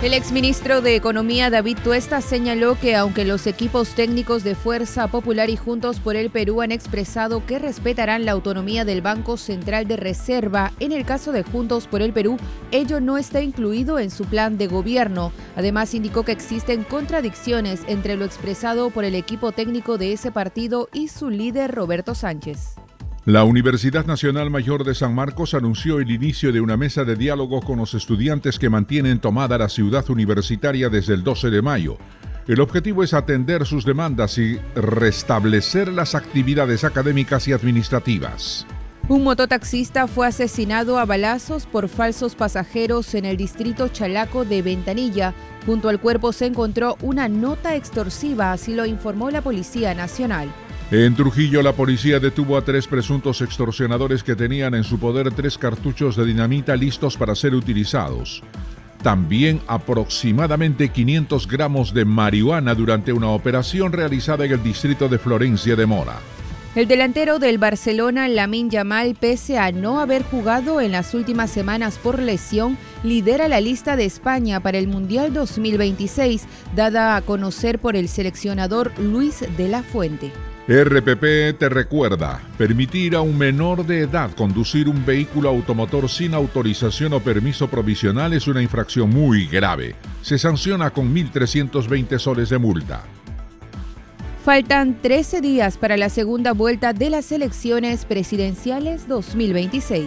El exministro de Economía David Tuesta señaló que aunque los equipos técnicos de Fuerza Popular y Juntos por el Perú han expresado que respetarán la autonomía del Banco Central de Reserva, en el caso de Juntos por el Perú, ello no está incluido en su plan de gobierno. Además, indicó que existen contradicciones entre lo expresado por el equipo técnico de ese partido y su líder Roberto Sánchez. La Universidad Nacional Mayor de San Marcos anunció el inicio de una mesa de diálogo con los estudiantes que mantienen tomada la ciudad universitaria desde el 12 de mayo. El objetivo es atender sus demandas y restablecer las actividades académicas y administrativas. Un mototaxista fue asesinado a balazos por falsos pasajeros en el distrito Chalaco de Ventanilla. Junto al cuerpo se encontró una nota extorsiva, así lo informó la Policía Nacional. En Trujillo, la policía detuvo a 3 presuntos extorsionadores que tenían en su poder 3 cartuchos de dinamita listos para ser utilizados. También aproximadamente 500 gramos de marihuana durante una operación realizada en el distrito de Florencia de Mora. El delantero del Barcelona, Lamine Yamal, pese a no haber jugado en las últimas semanas por lesión, lidera la lista de España para el Mundial 2026, dada a conocer por el seleccionador Luis de la Fuente. RPP te recuerda, permitir a un menor de edad conducir un vehículo automotor sin autorización o permiso provisional es una infracción muy grave. Se sanciona con 1.320 soles de multa. Faltan 13 días para la segunda vuelta de las elecciones presidenciales 2026.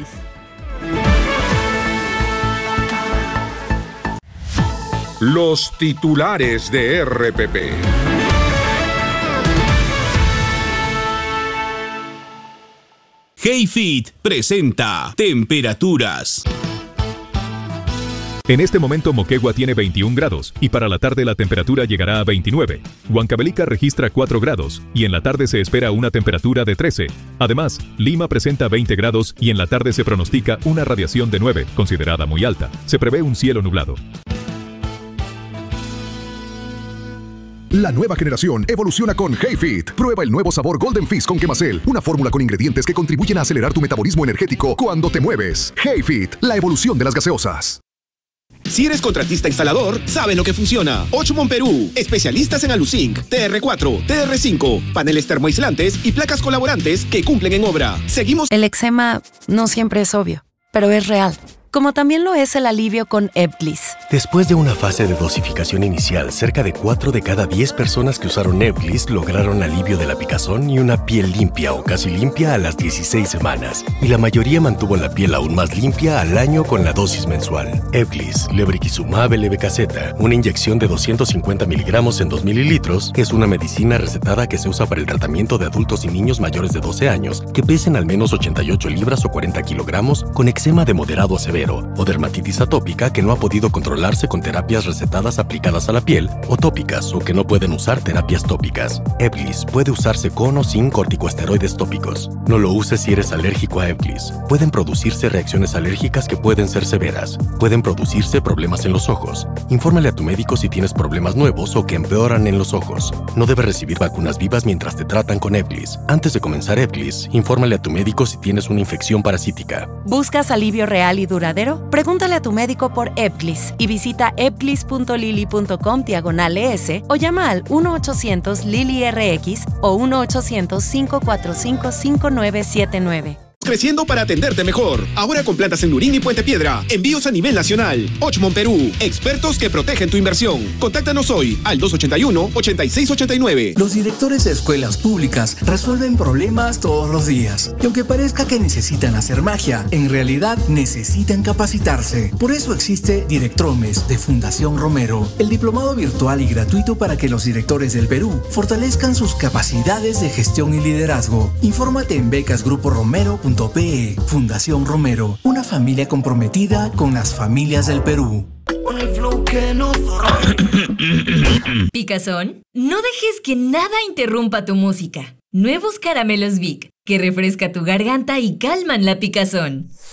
Los titulares de RPP. HeyFit presenta temperaturas. En este momento Moquegua tiene 21 grados y para la tarde la temperatura llegará a 29. Huancavelica registra 4 grados y en la tarde se espera una temperatura de 13. Además, Lima presenta 20 grados y en la tarde se pronostica una radiación de 9, considerada muy alta. Se prevé un cielo nublado. La nueva generación evoluciona con HeyFit. Prueba el nuevo sabor Golden Fizz con Quemacel, una fórmula con ingredientes que contribuyen a acelerar tu metabolismo energético cuando te mueves. HeyFit, la evolución de las gaseosas. Si eres contratista instalador, sabe lo que funciona. Ochmon Perú, especialistas en Aluzinc, TR4, TR5, paneles termoaislantes y placas colaborantes que cumplen en obra. Seguimos. El eczema no siempre es obvio, pero es real. Como también lo es el alivio con Ebglyss. Después de una fase de dosificación inicial, cerca de 4 de cada 10 personas que usaron Ebglyss lograron alivio de la picazón y una piel limpia o casi limpia a las 16 semanas. Y la mayoría mantuvo la piel aún más limpia al año con la dosis mensual. Ebglyss, lebrikizumab LBKZ, una inyección de 250 miligramos en 2 mililitros, es una medicina recetada que se usa para el tratamiento de adultos y niños mayores de 12 años que pesen al menos 88 libras o 40 kilogramos con eczema de moderado a severo o dermatitis atópica que no ha podido controlarse con terapias recetadas aplicadas a la piel o tópicas o que no pueden usar terapias tópicas. Ebglyss puede usarse con o sin corticosteroides tópicos. No lo uses si eres alérgico a Ebglyss. Pueden producirse reacciones alérgicas que pueden ser severas. Pueden producirse problemas en los ojos. Infórmale a tu médico si tienes problemas nuevos o que empeoran en los ojos. No debes recibir vacunas vivas mientras te tratan con Ebglyss. Antes de comenzar Ebglyss, infórmale a tu médico si tienes una infección parasítica. ¿Buscas alivio real y duradero? Pregúntale a tu médico por Ebglyss y visita ebglyss.lily.com/ES o llama al 1-800-LILY-RX o 1-800-545-5979. Creciendo para atenderte mejor. Ahora con plantas en Lurín y Puente Piedra. Envíos a nivel nacional. Ochmon Perú. Expertos que protegen tu inversión. Contáctanos hoy al 281-8689. Los directores de escuelas públicas resuelven problemas todos los días. Y aunque parezca que necesitan hacer magia, en realidad necesitan capacitarse. Por eso existe Directromes de Fundación Romero, el diplomado virtual y gratuito para que los directores del Perú fortalezcan sus capacidades de gestión y liderazgo. Infórmate en becasgruporomero.pe. Fundación Romero, una familia comprometida con las familias del Perú. Picazón, no dejes que nada interrumpa tu música. Nuevos caramelos Vic, que refresca tu garganta y calman la picazón.